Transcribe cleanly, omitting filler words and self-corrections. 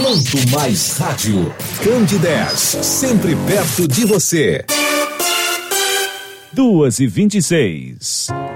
Muito Mais Rádio. Candidez, sempre perto de você. 2h26.